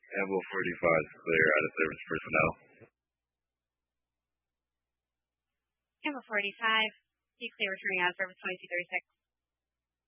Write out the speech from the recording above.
Ambo 45 is clear out of service personnel. Amber 45, be clear returning out of service 2236.